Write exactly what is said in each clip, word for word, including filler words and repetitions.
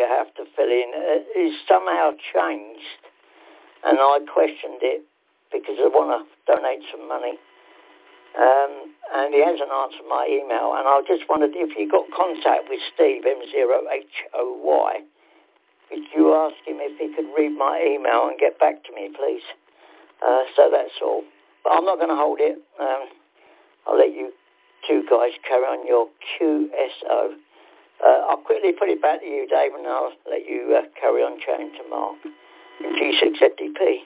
have to fill in uh, is somehow changed, and I questioned it because I want to donate some money. Um, and he hasn't answered my email, and I just wondered if you got contact with Steve, M zero H O Y, could you ask him if he could read my email and get back to me, please? Uh, so that's all. But I'm not going to hold it. Um, I'll let you two guys carry on your Q S O. Uh, I'll quickly put it back to you, Dave, and I'll let you uh, carry on chatting to Mark in G six F D P.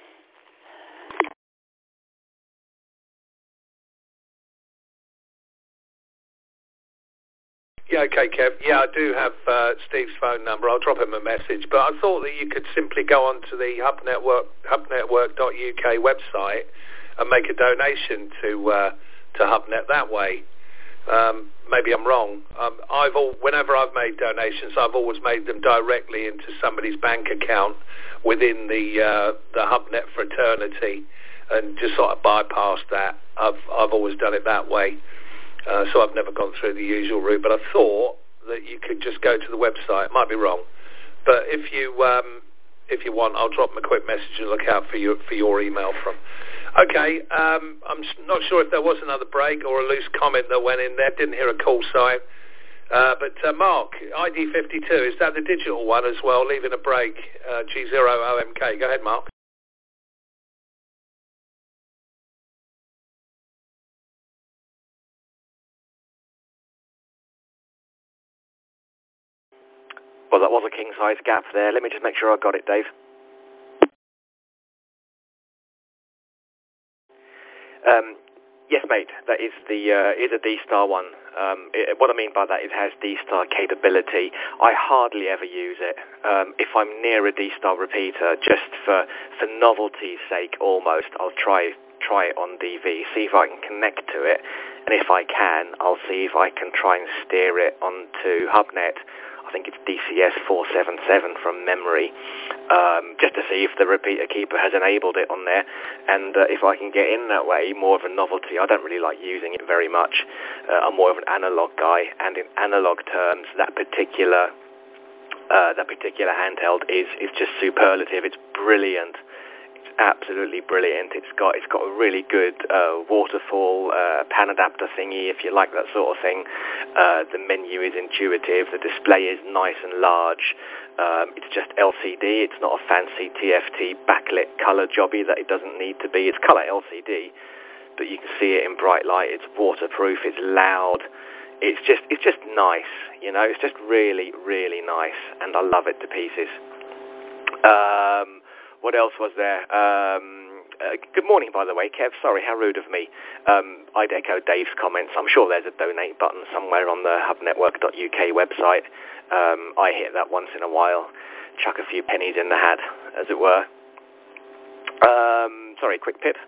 Yeah, okay, Kev. Yeah, I do have uh, Steve's phone number. I'll drop him a message. But I thought that you could simply go onto the Hub Network, hub network dot U K website and make a donation to uh, to HubNet that way. Um, maybe I'm wrong. Um, I've all, whenever I've made donations, I've always made them directly into somebody's bank account within the uh, the HubNet fraternity, and just sort of bypassed that. I've I've always done it that way. Uh, so I've never gone through the usual route, but I thought that you could just go to the website. Might be wrong, but if you um, if you want, I'll drop them a quick message and look out for your for your email from. Okay, um, I'm not sure if there was another break or a loose comment that went in there. Didn't hear a call sign, uh, but uh, Mark, I D fifty-two, is that the digital one as well? Leaving a break, uh, G zero O M K. Go ahead, Mark. Well, that was a king-size gap there. Let me just make sure I got it, Dave. Um, yes, mate. That is the uh, is a D-Star one. Um, it, what I mean by that is it has D-Star capability. I hardly ever use it. Um, if I'm near a D-Star repeater, just for for novelty's sake, almost, I'll try try it on D V, see if I can connect to it, and if I can, I'll see if I can try and steer it onto HubNet. I think it's D C S four seventy-seven from memory, um, just to see if the repeater keeper has enabled it on there, and uh, if I can get in that way, more of a novelty. I don't really like using it very much. Uh, I'm more of an analog guy, and in analog terms, that particular uh, that particular handheld is is just superlative. It's brilliant. Absolutely brilliant. It's got it's got a really good uh, waterfall uh, pan adapter thingy, if you like that sort of thing. Uh, the menu is intuitive. The display is nice and large. Um, it's just L C D. It's not a fancy T F T backlit color jobby that it doesn't need to be. It's color L C D, but you can see it in bright light. It's waterproof. It's loud. It's just it's just nice. You know, it's just really really nice, and I love it to pieces. Um, What else was there? Um, uh, good morning, by the way, Kev. Sorry, how rude of me. Um, I'd echo Dave's comments. I'm sure there's a donate button somewhere on the hub network dot U K website. Um, I hit that once in a while, chuck a few pennies in the hat, as it were. Um, sorry, quick pip.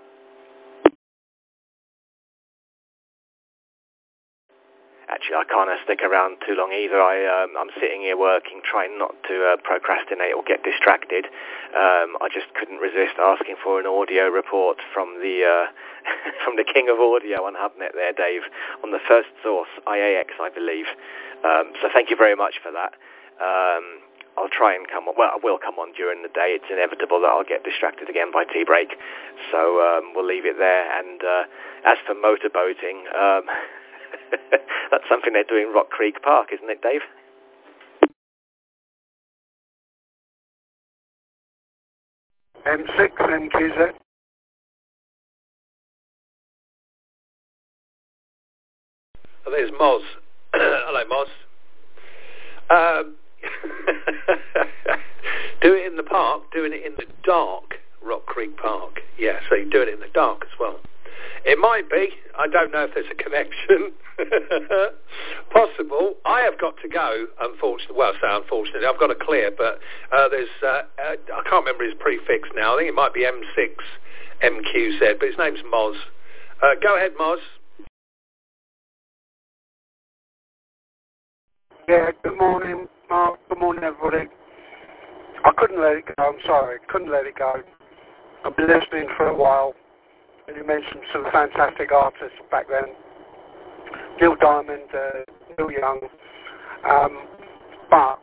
Actually, I can't uh, stick around too long either. I, um, I'm sitting here working, trying not to uh, procrastinate or get distracted. Um, I just couldn't resist asking for an audio report from the uh, from the king of audio on HubNet there, Dave, on the first source, I A X, I believe. Um, so thank you very much for that. Um, I'll try and come on. Well, I will come on during the day. It's inevitable that I'll get distracted again by tea break. So um, we'll leave it there. And uh, as for motorboating... Um, that's something they're doing in Rock Creek Park, isn't it, Dave? M six, M Q Z. Oh, there's Moz. Hello, Moz. Um, do it in the park, doing it in the dark, Rock Creek Park. Yeah, so you're doing it in the dark as well. It might be. I don't know if there's a connection. Possible. I have got to go, unfortunately. Well, I say unfortunately. I've got to clear, but uh, there's, uh, uh, I can't remember his prefix now. I think it might be M six M Q Z, but his name's Moz. Uh, go ahead, Moz. Yeah, good morning, Mark. Good morning, everybody. I couldn't let it go. I'm sorry. Couldn't let it go. I've been listening for a while, and you mentioned some fantastic artists back then. Neil Diamond, uh, Neil Young. Um, but